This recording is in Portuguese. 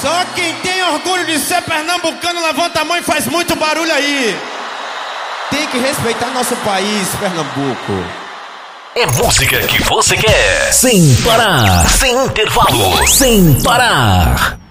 Só quem tem orgulho de ser pernambucano levanta a mão e faz muito barulho aí. Tem que respeitar nosso país, Pernambuco. É música que você quer. Sem parar. Sem intervalo. Sem parar.